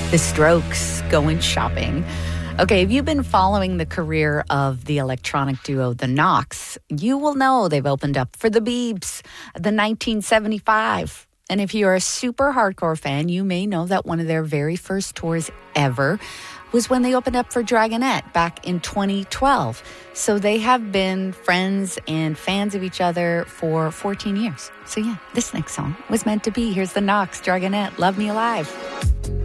The Strokes, Going Shopping. Okay, if you've been following the career of the electronic duo The Knocks, you will know they've opened up for the Beebs, the 1975. And if you're a super hardcore fan, you may know that one of their very first tours ever was when they opened up for Dragonette back in 2012. So they have been friends and fans of each other for 14 years. So yeah, this next song was meant to be. Here's The Knocks, Dragonette, Love Me Alive.